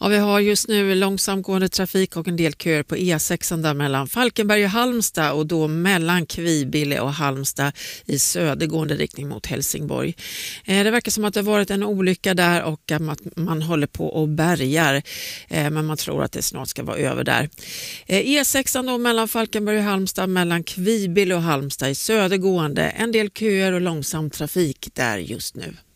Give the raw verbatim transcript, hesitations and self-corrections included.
Ja, vi har just nu långsamgående trafik och en del köer på E sex där mellan Falkenberg och Halmstad och då mellan Kvibille och Halmstad i södergående riktning mot Helsingborg. Det verkar som att det har varit en olycka där och att man håller på och bärgar, men man tror att det snart ska vara över där. E sex då mellan Falkenberg och Halmstad, mellan Kvibille och Halmstad i södergående, en del köer och långsam trafik där just nu.